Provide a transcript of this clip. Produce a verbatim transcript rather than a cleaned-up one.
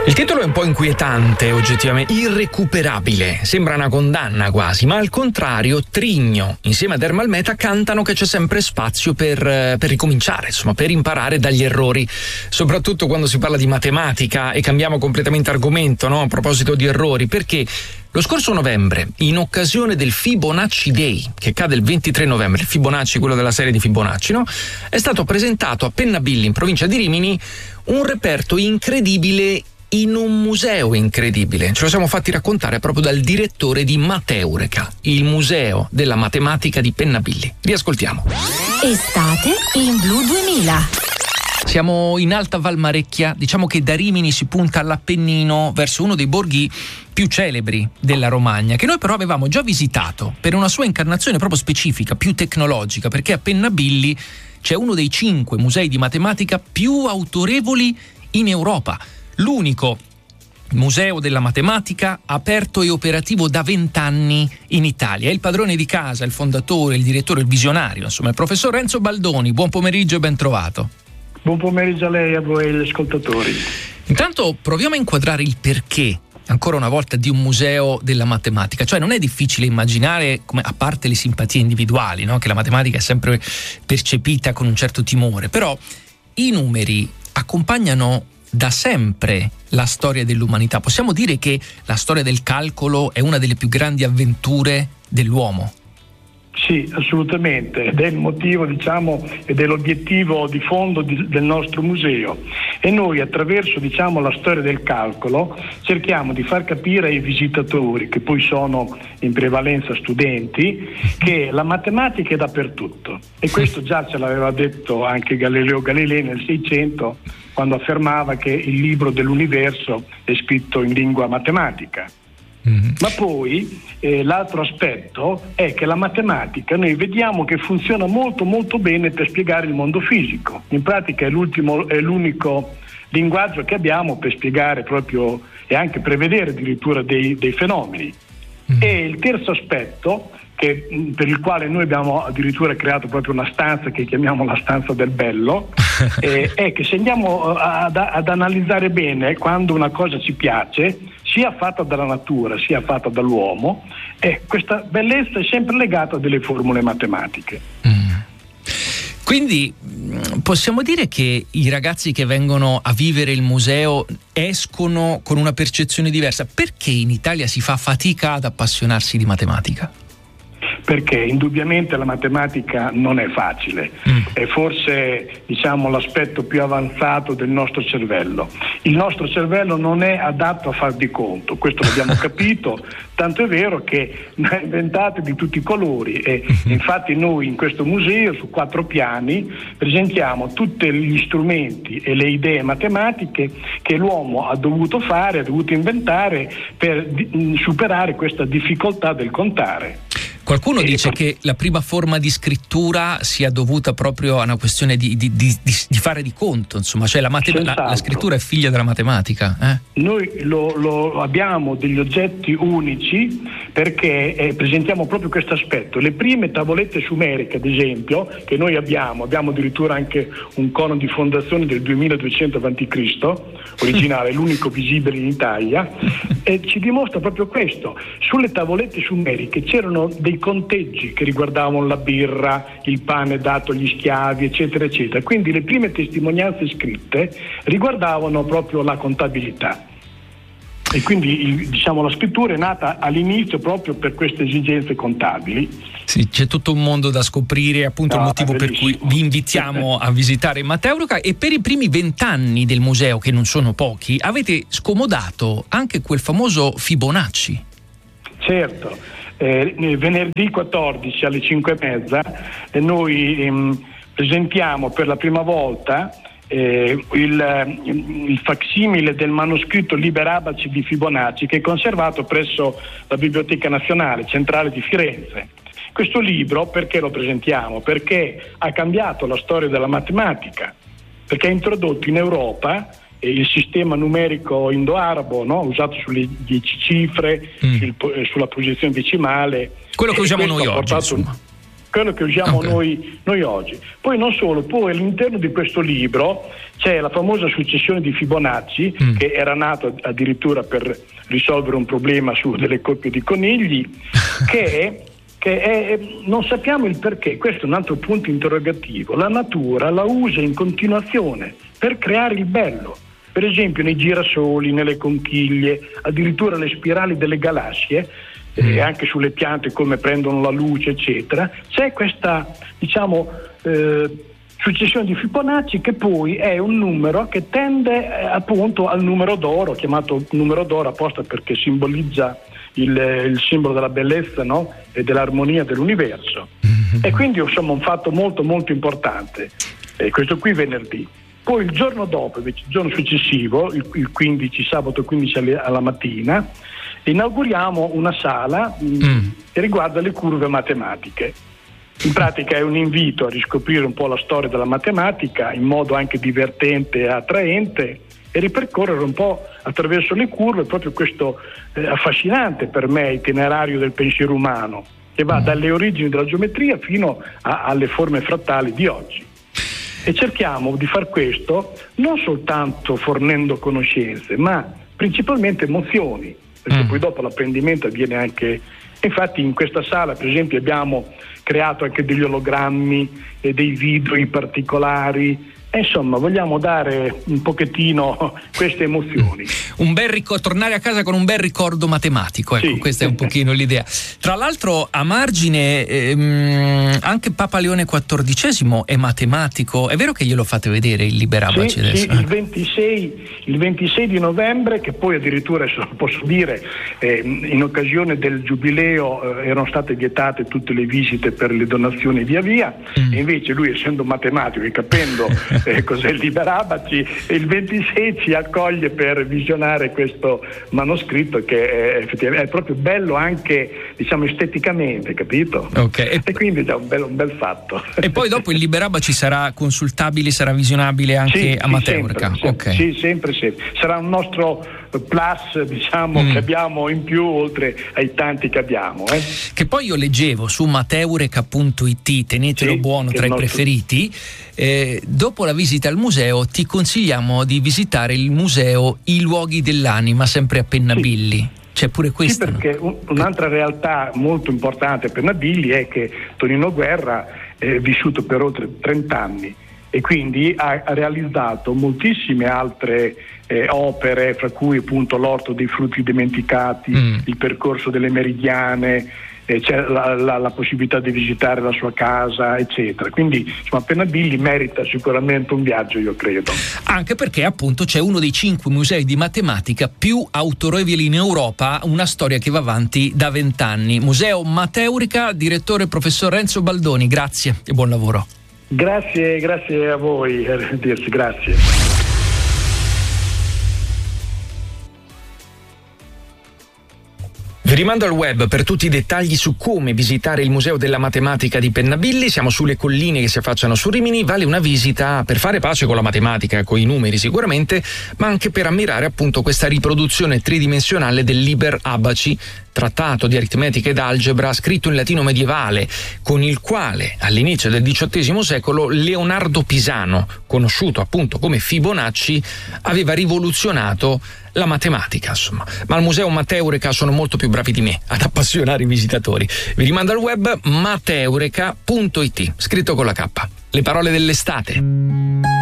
Il titolo è un po' inquietante, oggettivamente, irrecuperabile, sembra una condanna quasi, ma al contrario Trigno insieme ad Ermal Meta cantano che c'è sempre spazio per, per ricominciare, insomma, per imparare dagli errori, soprattutto quando si parla di matematica. E cambiamo completamente argomento, no? A proposito di errori, perché lo scorso novembre, in occasione del Fibonacci Day, che cade il ventitré novembre, il Fibonacci, quello della serie di Fibonacci, no? È stato presentato a Pennabilli, in provincia di Rimini, un reperto incredibile in un museo incredibile. Ce lo siamo fatti raccontare proprio dal direttore di Mateureka, il museo della matematica di Pennabilli. Riascoltiamo. Estate in Blu duemila. Siamo in Alta Valmarecchia, diciamo che da Rimini si punta all'Appennino verso uno dei borghi più celebri della Romagna, che noi però avevamo già visitato per una sua incarnazione proprio specifica, più tecnologica, perché a Pennabilli c'è uno dei cinque musei di matematica più autorevoli in Europa. L'unico museo della matematica aperto e operativo da vent'anni in Italia. È il padrone di casa, il fondatore, il direttore, il visionario, insomma, il professor Renzo Baldoni. Buon pomeriggio e ben trovato. Buon pomeriggio a lei e a voi agli ascoltatori. Intanto proviamo a inquadrare il perché, ancora una volta, di un museo della matematica. Cioè non è difficile immaginare, come, a parte le simpatie individuali, no? Che la matematica è sempre percepita con un certo timore, però i numeri accompagnano da sempre la storia dell'umanità. Possiamo dire che la storia del calcolo è una delle più grandi avventure dell'uomo? Sì, assolutamente, ed è il motivo, diciamo, ed è l'obiettivo di fondo di, del nostro museo. E noi, attraverso, diciamo, la storia del calcolo, cerchiamo di far capire ai visitatori, che poi sono in prevalenza studenti, che la matematica è dappertutto. E questo già ce l'aveva detto anche Galileo Galilei nel Seicento, quando affermava che il libro dell'universo è scritto in lingua matematica. Mm-hmm. Ma poi eh, l'altro aspetto è che la matematica noi vediamo che funziona molto molto bene per spiegare il mondo fisico. In pratica è, l'ultimo, è l'unico linguaggio che abbiamo per spiegare proprio e anche prevedere addirittura dei, dei fenomeni. Mm-hmm. E il terzo aspetto, che, per il quale noi abbiamo addirittura creato proprio una stanza che chiamiamo la stanza del bello, eh, è che se andiamo ad, ad analizzare bene, quando una cosa ci piace, sia fatta dalla natura sia fatta dall'uomo, eh, questa bellezza è sempre legata a delle formule matematiche. Mm. Quindi possiamo dire che i ragazzi che vengono a vivere il museo escono con una percezione diversa. Perché in Italia si fa fatica ad appassionarsi di matematica? Perché indubbiamente la matematica non è facile, mm. è forse, diciamo, l'aspetto più avanzato del nostro cervello. Il nostro cervello non è adatto a far di conto, questo l'abbiamo capito, tanto è vero che ne ha inventate di tutti i colori e infatti noi in questo museo su quattro piani presentiamo tutti gli strumenti e le idee matematiche che l'uomo ha dovuto fare, ha dovuto inventare per di- superare questa difficoltà del contare. Qualcuno dice che la prima forma di scrittura sia dovuta proprio a una questione di, di, di, di fare di conto, insomma, cioè la, matem- la, la scrittura è figlia della matematica. Eh? Noi lo, lo abbiamo degli oggetti unici perché eh, presentiamo proprio questo aspetto. Le prime tavolette sumeriche, ad esempio, che noi abbiamo, abbiamo addirittura anche un cono di fondazione del duemiladuecento avanti Cristo, originale, l'unico visibile in Italia, e ci dimostra proprio questo. Sulle tavolette sumeriche c'erano dei conteggi che riguardavano la birra, il pane dato agli schiavi, eccetera, eccetera. Quindi le prime testimonianze scritte riguardavano proprio la contabilità. E quindi il, diciamo, la scrittura è nata all'inizio proprio per queste esigenze contabili. Sì, c'è tutto un mondo da scoprire, appunto, no, il motivo per cui vi invitiamo a visitare Mateureka. E per i primi vent'anni del museo, che non sono pochi, avete scomodato anche quel famoso Fibonacci. Certo. Eh, venerdì quattordici alle cinque e mezza eh, noi ehm, presentiamo per la prima volta eh, il, il facsimile del manoscritto Liber Abaci di Fibonacci, che è conservato presso la Biblioteca Nazionale Centrale di Firenze. Questo libro perché lo presentiamo? Perché ha cambiato la storia della matematica, perché ha introdotto in Europa il sistema numerico indo-arabo, no? Usato sulle dieci cifre, mm. sul, sulla posizione decimale. Quello che usiamo noi oggi, portato, quello che usiamo okay. noi, noi oggi. Poi non solo, poi all'interno di questo libro c'è la famosa successione di Fibonacci, mm. che era nato addirittura per risolvere un problema su delle coppie di conigli, che è, che è, non sappiamo il perché, questo è un altro punto interrogativo. La natura la usa in continuazione per creare il bello. Per esempio nei girasoli, nelle conchiglie, addirittura le spirali delle galassie, e anche sulle piante come prendono la luce eccetera, c'è questa diciamo eh, successione di Fibonacci che poi è un numero che tende eh, appunto al numero d'oro, chiamato numero d'oro apposta perché simbolizza il, il simbolo della bellezza, no? E dell'armonia dell'universo. Mm-hmm. E quindi insomma un fatto molto molto importante. E questo qui venerdì. Poi il giorno dopo, invece, il giorno successivo, il, il quindici, sabato quindici alle, alla mattina, inauguriamo una sala mm. che riguarda le curve matematiche. In pratica è un invito a riscoprire un po' la storia della matematica in modo anche divertente e attraente e ripercorrere un po' attraverso le curve proprio questo eh, affascinante per me itinerario del pensiero umano che va mm. dalle origini della geometria fino a, alle forme frattali di oggi. E cerchiamo di far questo non soltanto fornendo conoscenze, ma principalmente emozioni, perché mm. poi dopo l'apprendimento avviene anche. Infatti in questa sala per esempio abbiamo creato anche degli ologrammi e dei video particolari. E insomma vogliamo dare un pochettino queste emozioni. Un bel ricordo, tornare a casa con un bel ricordo matematico, ecco, sì. Questa è un pochino l'idea. Tra l'altro a margine ehm, anche Papa Leone quattordicesimo è matematico, è vero che glielo fate vedere il Liberabaci sì, adesso? Sì, il ventisei, il ventisei di novembre, che poi addirittura posso dire eh, in occasione del giubileo eh, erano state vietate tutte le visite per le donazioni via via, mm. e invece lui essendo matematico e capendo Eh, cos'è il Liberabaci, e il ventisei ci accoglie per visionare questo manoscritto che è, effettivamente è proprio bello anche diciamo esteticamente, capito? Okay. E, e quindi è un bel, un bel fatto. E poi dopo il Liberabaci sarà consultabile, sarà visionabile anche sì, a Mateurica? Sempre, okay. Sì, sempre, sempre. Sarà un nostro plus diciamo mm. che abbiamo in più oltre ai tanti che abbiamo. Eh. Che poi io leggevo su mateurica punto it, tenetelo sì, buono tra i nostro... preferiti. Eh, dopo la visita al museo ti consigliamo di visitare il museo I Luoghi dell'Anima, sempre a Pennabilli. Sì. C'è pure questo. Sì, perché un, un'altra realtà molto importante a Pennabilli è che Tonino Guerra è vissuto per oltre trenta anni e quindi ha, ha realizzato moltissime altre eh, opere, fra cui appunto l'Orto dei frutti dimenticati, mm. il percorso delle meridiane, eh, c'è la, la, la possibilità di visitare la sua casa, eccetera. Quindi insomma Pennabilli merita sicuramente un viaggio, io credo. Anche perché appunto c'è uno dei cinque musei di matematica più autorevoli in Europa, una storia che va avanti da vent'anni. Museo Mateurica, direttore professor Renzo Baldoni, grazie e buon lavoro. Grazie, grazie a voi, arrivederci, grazie. Vi rimando al web per tutti i dettagli su come visitare il Museo della Matematica di Pennabilli. Siamo sulle colline che si affacciano su Rimini. Vale una visita per fare pace con la matematica, con i numeri sicuramente, ma anche per ammirare appunto questa riproduzione tridimensionale del Liber Abaci, trattato di aritmetica ed algebra scritto in latino medievale, con il quale all'inizio del diciottesimo secolo Leonardo Pisano, conosciuto appunto come Fibonacci, aveva rivoluzionato la matematica, insomma. Ma al Museo Mateurica sono molto più bravi di me ad appassionare i visitatori. Vi rimando al web mateurica punto it, scritto con la K. Le parole dell'estate.